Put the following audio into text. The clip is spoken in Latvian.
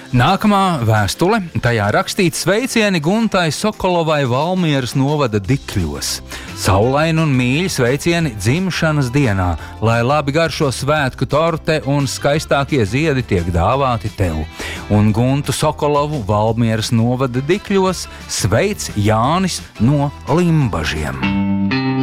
Nākamā vēstule, tajā rakstīts sveicieni Guntai Sokolovai Valmieras novada Dikļos. Saulaini un mīļi sveicieni dzimšanas dienā, lai labi garšo svētku torte un skaistākie ziedi tiek dāvāti tev. Un Guntu Sokolovu Valmieras novada Dikļos sveic Jānis no Limbažiem.